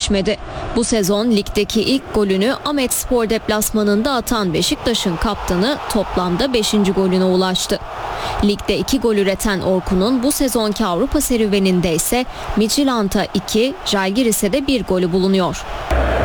geçmedi. Bu sezon ligdeki ilk golünü Ahmetspor deplasmanında atan Beşiktaş'ın kaptanı toplamda 5. golüne ulaştı. Ligde 2 gol üreten Orkun'un bu sezonki Avrupa serüveninde ise Midtjylland'a 2, Žalgiris'e de 1 golü bulunuyor.